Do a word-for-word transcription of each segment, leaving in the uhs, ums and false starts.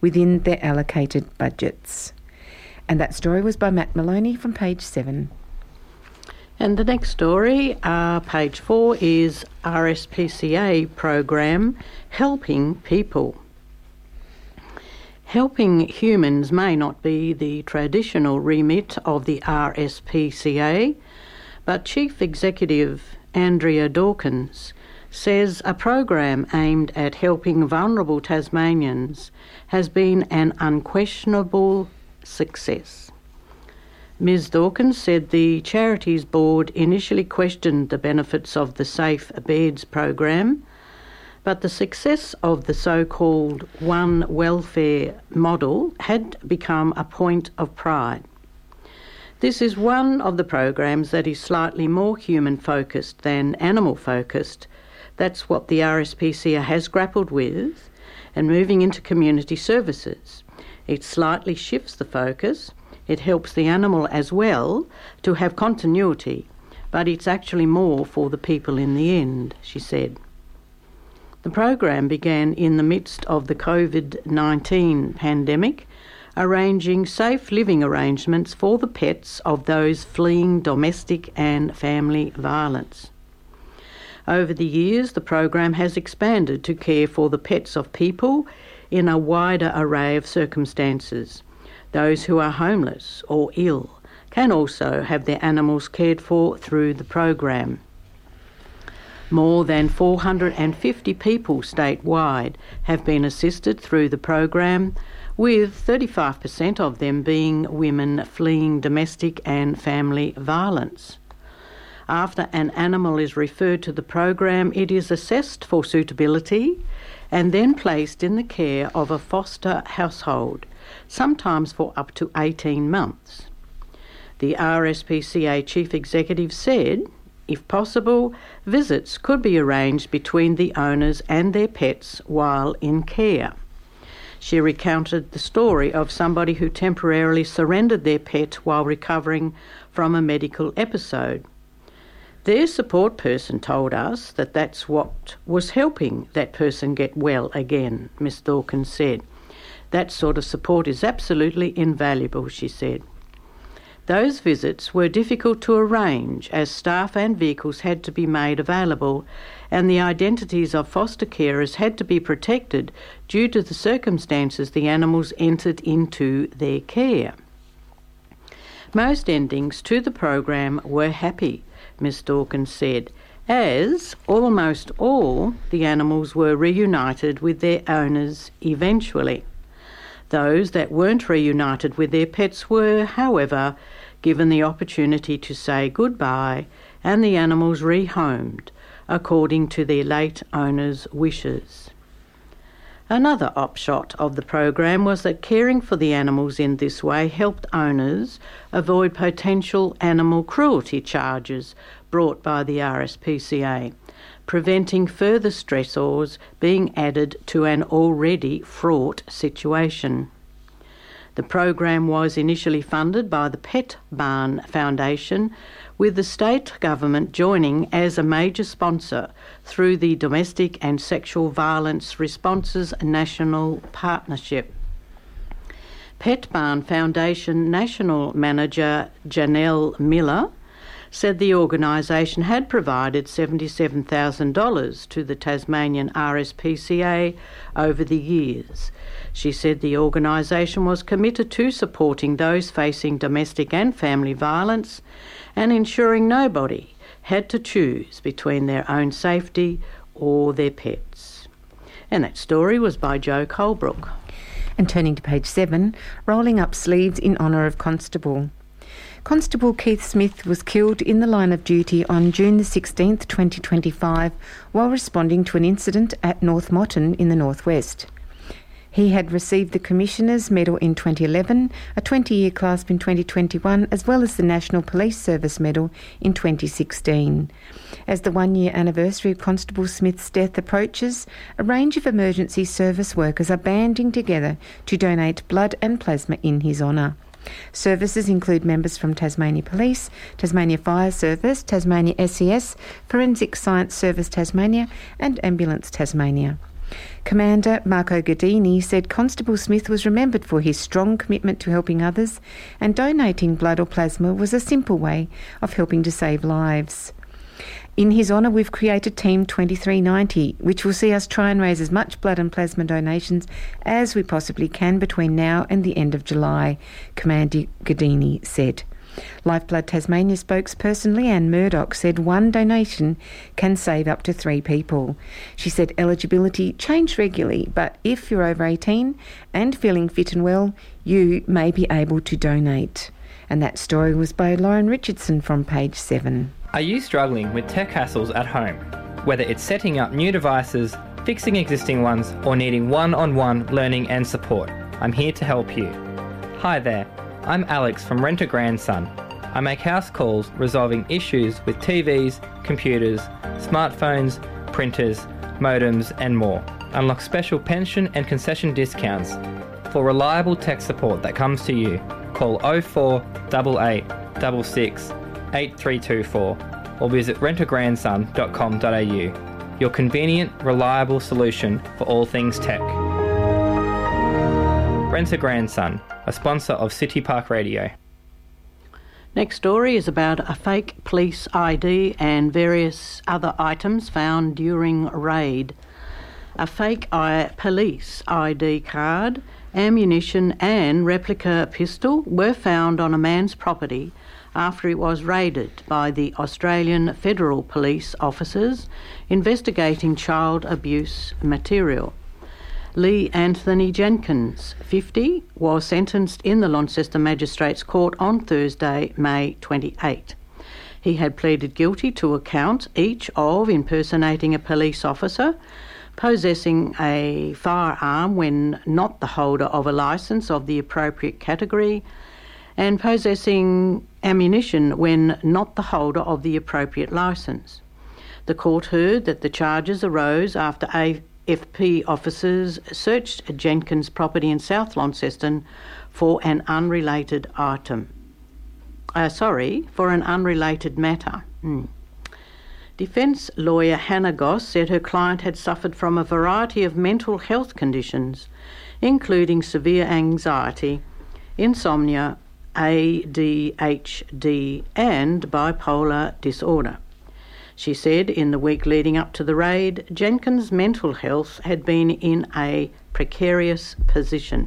within their allocated budgets. And that story was by Matt Maloney from page seven. And the next story, uh, page four, is R S P C A program Helping People. Helping humans may not be the traditional remit of the R S P C A, but Chief Executive Andrea Dawkins says a program aimed at helping vulnerable Tasmanians has been an unquestionable success. Miz Dawkins said the charity's board initially questioned the benefits of the Safe Beds program, but the success of the so-called One Welfare model had become a point of pride. This is one of the programs that is slightly more human-focused than animal-focused. That's what the R S P C A has grappled with, and moving into community services. It slightly shifts the focus. It helps the animal as well to have continuity, but it's actually more for the people in the end, she said. The program began in the midst of the COVID nineteen pandemic, arranging safe living arrangements for the pets of those fleeing domestic and family violence. Over the years, the program has expanded to care for the pets of people in a wider array of circumstances. Those who are homeless or ill can also have their animals cared for through the program. More than four hundred fifty people statewide have been assisted through the program, with thirty-five percent of them being women fleeing domestic and family violence. After an animal is referred to the program, it is assessed for suitability and then placed in the care of a foster household, sometimes for up to eighteen months. The R S P C A Chief Executive said, if possible, visits could be arranged between the owners and their pets while in care. She recounted the story of somebody who temporarily surrendered their pet while recovering from a medical episode. Their support person told us that that's what was helping that person get well again, Miss Dawkins said. That sort of support is absolutely invaluable, she said. Those visits were difficult to arrange as staff and vehicles had to be made available and the identities of foster carers had to be protected due to the circumstances the animals entered into their care. Most endings to the program were happy, Miss Dawkins said, as almost all the animals were reunited with their owners eventually. Those that weren't reunited with their pets were, however, given the opportunity to say goodbye and the animals rehomed according to their late owners' wishes. Another upshot of the program was that caring for the animals in this way helped owners avoid potential animal cruelty charges brought by the R S P C A, preventing further stressors being added to an already fraught situation. The program was initially funded by the Pet Barn Foundation, with the state government joining as a major sponsor through the Domestic and Sexual Violence Responses National Partnership. Pet Barn Foundation National Manager Janelle Miller said the organisation had provided seventy-seven thousand dollars to the Tasmanian R S P C A over the years. She said the organisation was committed to supporting those facing domestic and family violence and ensuring nobody had to choose between their own safety or their pets. And that story was by Joe Colebrook. And turning to page seven, rolling up sleeves in honour of Constable. Constable Keith Smith was killed in the line of duty on June the sixteenth, twenty twenty-five, while responding to an incident at North Motton in the northwest. He had received the Commissioner's Medal in twenty eleven, a twenty-year clasp in twenty twenty-one, as well as the National Police Service Medal in twenty sixteen. As the one-year anniversary of Constable Smith's death approaches, a range of emergency service workers are banding together to donate blood and plasma in his honour. Services include members from Tasmania Police, Tasmania Fire Service, Tasmania S E S, Forensic Science Service Tasmania and Ambulance Tasmania. Commander Marco Guardini said Constable Smith was remembered for his strong commitment to helping others, and donating blood or plasma was a simple way of helping to save lives. In his honour, we've created Team twenty-three ninety, which will see us try and raise as much blood and plasma donations as we possibly can between now and the end of July, Commander Guardini said. Lifeblood Tasmania spokesperson Leanne Murdoch said one donation can save up to three people. She said eligibility changed regularly, but if you're over eighteen and feeling fit and well, you may be able to donate. And that story was by Lauren Richardson from page seven. Are you struggling with tech hassles at home? Whether it's setting up new devices, fixing existing ones, or needing one-on-one learning and support, I'm here to help you. Hi there. I'm Alex from Rent a Grandson. I make house calls resolving issues with T Vs, computers, smartphones, printers, modems and more. Unlock special pension and concession discounts. For reliable tech support that comes to you, call oh four eight eight six six eight three two four or visit rent a grandson dot com dot a u. Your convenient, reliable solution for all things tech. Rent a Grandson, a sponsor of City Park Radio. Next story is about a fake police I D and various other items found during a raid. A fake I- police I D card, ammunition and replica pistol were found on a man's property after it was raided by the Australian Federal Police officers investigating child abuse material. Lee Anthony Jenkins, fifty, was sentenced in the Launceston Magistrates Court on Thursday, May twenty-eighth. He had pleaded guilty to a count each of impersonating a police officer, possessing a firearm when not the holder of a licence of the appropriate category, and possessing ammunition when not the holder of the appropriate licence. The court heard that the charges arose after A F P officers searched Jenkins' property in South Launceston for an unrelated item. Uh, sorry, for an unrelated matter. Mm. Defence lawyer Hannah Goss said her client had suffered from a variety of mental health conditions, including severe anxiety, insomnia, A D H D and bipolar disorder. She said in the week leading up to the raid, Jenkins' mental health had been in a precarious position.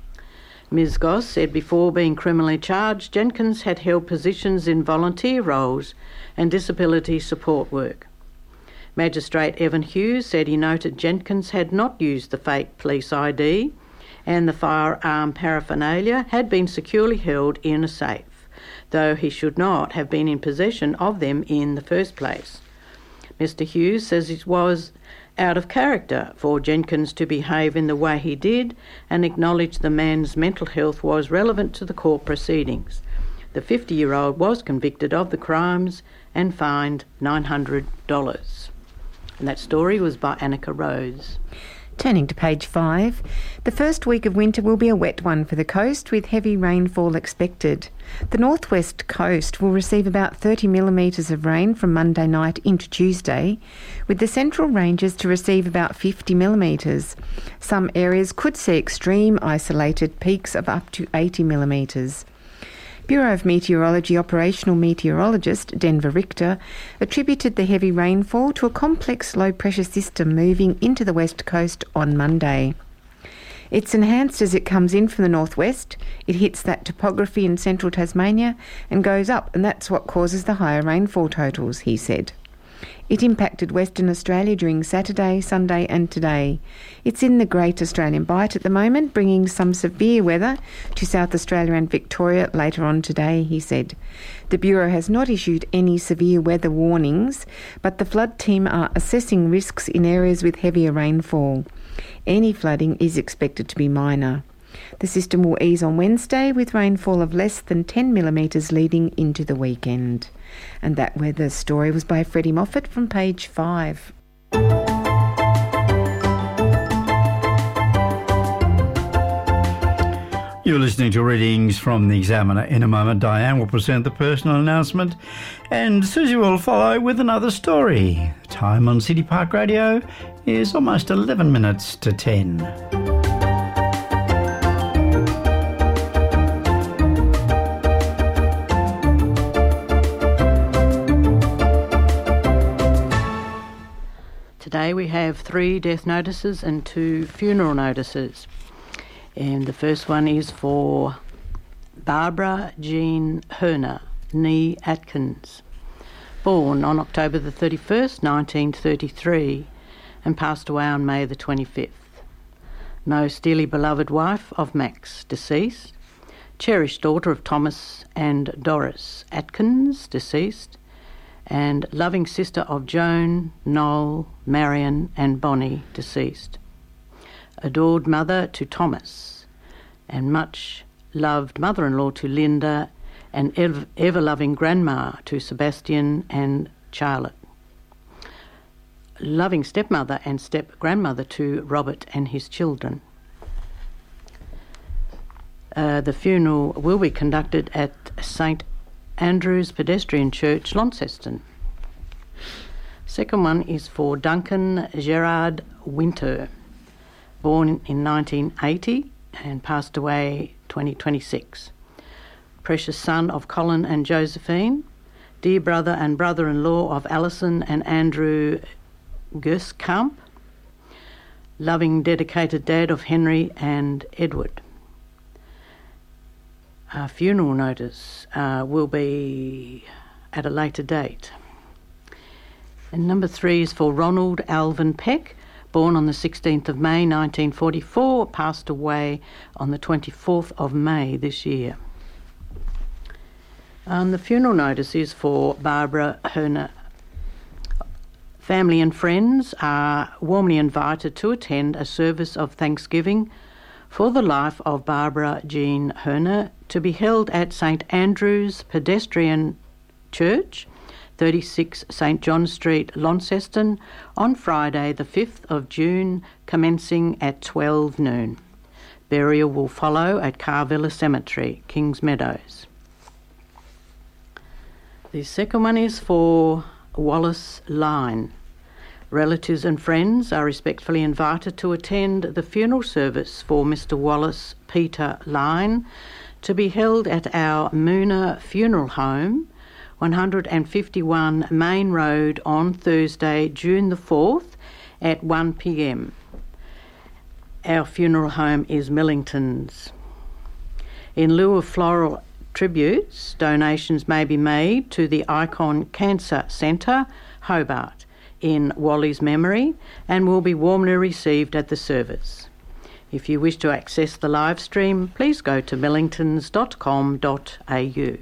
Miz Goss said before being criminally charged, Jenkins had held positions in volunteer roles and disability support work. Magistrate Evan Hughes said he noted Jenkins had not used the fake police I D and the firearm paraphernalia had been securely held in a safe, though he should not have been in possession of them in the first place. Mister Hughes says it was out of character for Jenkins to behave in the way he did and acknowledged the man's mental health was relevant to the court proceedings. The fifty-year-old was convicted of the crimes and fined nine hundred dollars. And that story was by Annika Rose. Turning to page five, the first week of winter will be a wet one for the coast with heavy rainfall expected. The northwest coast will receive about thirty millimetres of rain from Monday night into Tuesday, with the central ranges to receive about fifty millimetres. Some areas could see extreme isolated peaks of up to eighty millimetres. Bureau of Meteorology operational meteorologist Denver Richter attributed the heavy rainfall to a complex low-pressure system moving into the west coast on Monday. It's enhanced as it comes in from the northwest. It hits that topography in central Tasmania and goes up, and that's what causes the higher rainfall totals, he said. It impacted Western Australia during Saturday, Sunday and today. It's in the Great Australian Bight at the moment, bringing some severe weather to South Australia and Victoria later on today, he said. The Bureau has not issued any severe weather warnings, but the flood team are assessing risks in areas with heavier rainfall. Any flooding is expected to be minor. The system will ease on Wednesday with rainfall of less than ten millimetres leading into the weekend. And that weather story was by Freddie Moffat from page five. You're listening to readings from the Examiner. In a moment, Diane will present the personal announcement and Susie will follow with another story. Time on City Park Radio is almost eleven minutes to ten. Today we have three death notices and two funeral notices. And the first one is for Barbara Jean Herner, née Atkins, born on October the thirty-first, nineteen thirty-three, and passed away on May the twenty-fifth. Most dearly beloved wife of Max, deceased. Cherished daughter of Thomas and Doris Atkins, deceased. And loving sister of Joan, Noel, Marion and Bonnie, deceased. Adored mother to Thomas, and much loved mother-in-law to Linda, and ev- ever-loving grandma to Sebastian and Charlotte. Loving stepmother and step-grandmother to Robert and his children. Uh, the funeral will be conducted at St Andrew's Pedestrian Church, Launceston. Second one is for Duncan Gerard Winter, born in nineteen eighty and passed away twenty twenty-six. Precious son of Colin and Josephine, dear brother and brother-in-law of Alison and Andrew Gerskamp, loving dedicated dad of Henry and Edward. Our funeral notice uh, will be at a later date. And number three is for Ronald Alvin Peck, born on the sixteenth of May nineteen forty-four, passed away on the twenty-fourth of May this year. Um, the funeral notice is for Barbara Herner. Family and friends are warmly invited to attend a service of thanksgiving for the life of Barbara Jean Herner, to be held at St Andrew's Pedestrian Church, thirty-six St John Street, Launceston, on Friday the fifth of June, commencing at twelve noon. Burial will follow at Carvilla Cemetery, Kings Meadows. The second one is for Wallace Line. Relatives and friends are respectfully invited to attend the funeral service for Mister Wallace Peter Line, to be held at our Moona Funeral Home, one fifty-one Main Road, on Thursday, June the fourth at one p m. Our funeral home is Millington's. In lieu of floral tributes, donations may be made to the Icon Cancer Centre, Hobart, in Wally's memory, and will be warmly received at the service. If you wish to access the live stream, please go to millingtons dot com dot a u.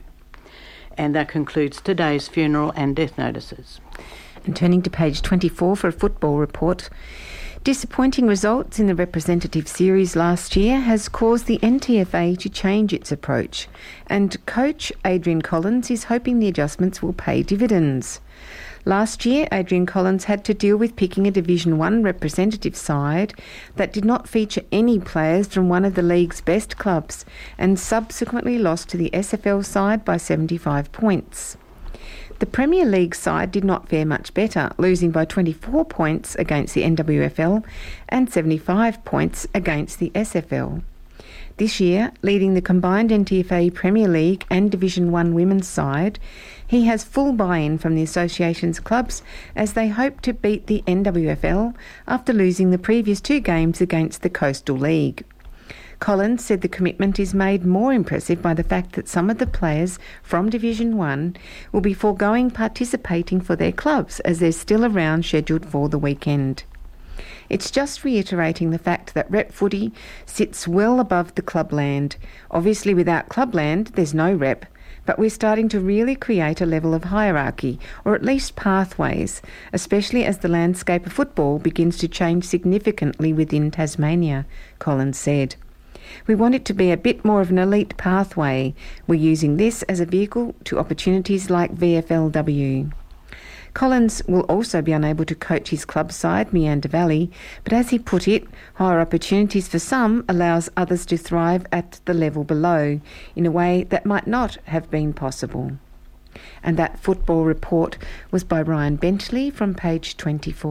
And that concludes today's funeral and death notices. And turning to page twenty-four for a football report. Disappointing results in the representative series last year has caused the N T F A to change its approach, and coach Adrian Collins is hoping the adjustments will pay dividends. Last year, Adrian Collins had to deal with picking a Division one representative side that did not feature any players from one of the league's best clubs, and subsequently lost to the S F L side by seventy-five points. The Premier League side did not fare much better, losing by twenty-four points against the N W F L and seventy-five points against the S F L. This year, leading the combined N T F A Premier League and Division one women's side, he has full buy-in from the association's clubs as they hope to beat the N W F L after losing the previous two games against the Coastal League. Collins said the commitment is made more impressive by the fact that some of the players from Division one will be foregoing participating for their clubs as they're still around scheduled for the weekend. It's just reiterating the fact that rep footy sits well above the clubland. Obviously without clubland there's no rep, but we're starting to really create a level of hierarchy, or at least pathways, especially as the landscape of football begins to change significantly within Tasmania, Collins said. We want it to be a bit more of an elite pathway. We're using this as a vehicle to opportunities like V F L W. Collins will also be unable to coach his club side, Meander Valley, but as he put it, higher opportunities for some allows others to thrive at the level below in a way that might not have been possible. And that football report was by Ryan Bentley from page twenty-four.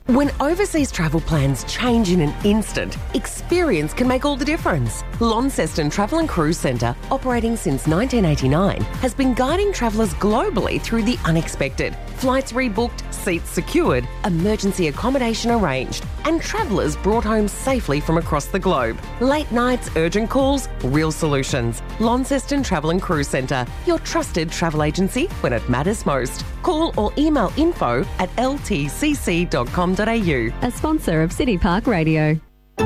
When overseas travel plans change in an instant, experience can make all the difference. Launceston Travel and Cruise Centre, operating since nineteen eighty-nine, has been guiding travellers globally through the unexpected. Flights rebooked, seats secured, emergency accommodation arranged, and travellers brought home safely from across the globe. Late nights, urgent calls, real solutions. Launceston Travel and Cruise Centre, your trusted travel agency when it matters most. Call or email info at l t c c dot com dot a u. A sponsor of City Park Radio.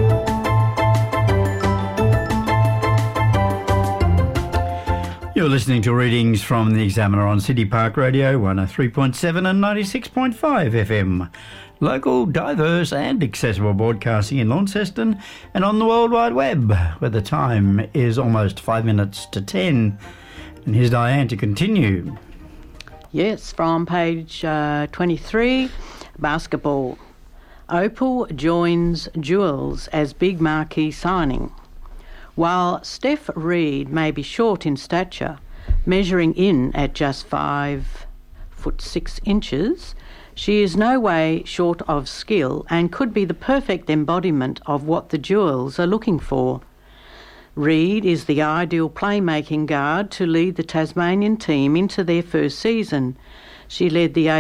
You're listening to readings from the Examiner on City Park Radio, one oh three point seven and ninety-six point five F M. Local, diverse and accessible broadcasting in Launceston and on the World Wide Web, where the time is almost five minutes to ten. And here's Diane to continue. Yes, from page uh, twenty-three, basketball. Opal joins Jewels as big marquee signing. While Steph Reid may be short in stature, measuring in at just five foot six inches, she is no way short of skill and could be the perfect embodiment of what the Jewels are looking for. Reid is the ideal playmaking guard to lead the Tasmanian team into their first season. She led the